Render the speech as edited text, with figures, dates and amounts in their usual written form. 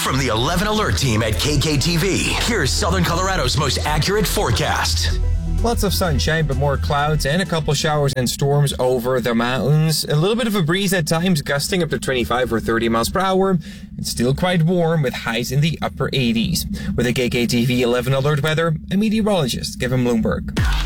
From the 11 Alert team at KKTV, here's Southern Colorado's most accurate forecast. Lots of sunshine, but more clouds and a couple showers and storms over the mountains. A little bit of a breeze at times, gusting up to 25 or 30 miles per hour. It's still quite warm with highs in the upper 80s. With a KKTV 11 Alert weather, I'm meteorologist Kevin Bloomberg.